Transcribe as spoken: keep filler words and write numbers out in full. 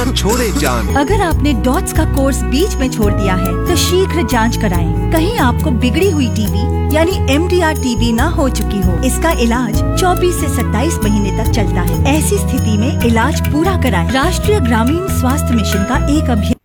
न छोड़े जान। अगर आपने डॉट्स का कोर्स बीच में छोड़ दिया है तो शीघ्र जांच कराएं। कहीं आपको बिगड़ी हुई टीबी यानी एम डी आर टीबी न हो चुकी हो। इसका इलाज चौबीस से सत्ताईस महीने तक चलता है। ऐसी स्थिति में इलाज पूरा कराएं। राष्ट्रीय ग्रामीण स्वास्थ्य मिशन का एक अभियान